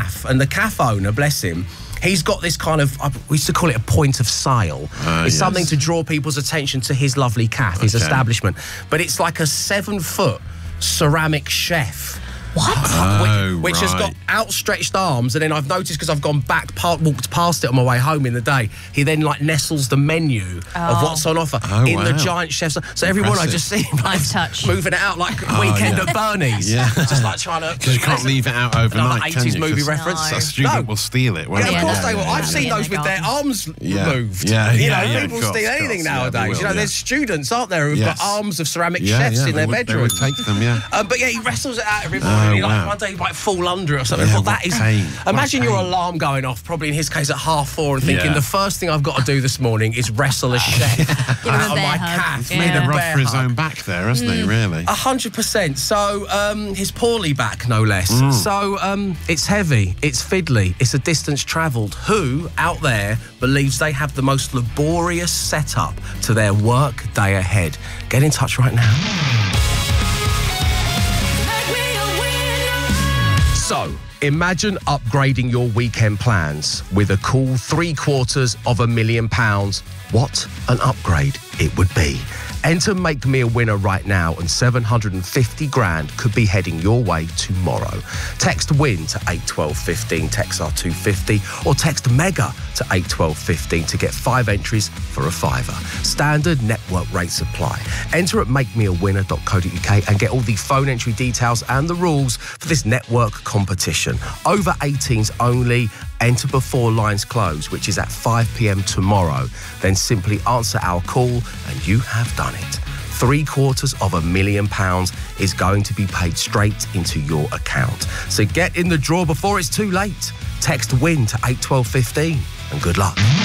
calf, and the calf owner, bless him, he's got this kind of, we used to call it a point of sale. It's something to draw people's attention to his lovely calf, his establishment. But it's like a 7-foot ceramic chef. What? Which has got outstretched arms, and then I've noticed, because I've gone back, walked past it on my way home in the day, he then like nestles the menu of what's on offer in the giant chef's. So everyone I just see him like moving it out like Weekend at Bernie's. Just like trying to... Because you can't leave it out overnight, can you? 80s movie reference. A student will steal it. Yeah, of course they will. I've seen those with their arms moved. People steal anything nowadays. You know, there's students, aren't there, who've got arms of ceramic chefs in their bedroom. They would take them, but yeah, he wrestles it out every morning. Like one day he might fall under it or something. That is pain. Imagine your alarm going off, probably in his case at 4:30, and thinking the first thing I've got to do this morning is wrestle a chef out of my calf. He's made a run for his own back there, hasn't he, really? 100%. So his poorly back, no less. So it's heavy, it's fiddly, it's a distance travelled. Who out there believes they have the most laborious setup to their work day ahead? Get in touch right now. So, imagine upgrading your weekend plans with a cool £750,000. What an upgrade it would be. Enter Make Me a Winner right now, and 750 grand could be heading your way tomorrow. Text WIN to 81215, text R250, or text MEGA to 81215 to get 5 entries for a £5. Standard network rates apply. Enter at makemeawinner.co.uk and get all the phone entry details and the rules for this network competition. Over 18s only. Enter before lines close, which is at 5 p.m. tomorrow. Then simply answer our call and you have done it. £750,000 is going to be paid straight into your account. So get in the draw before it's too late. Text WIN to 81215 and good luck.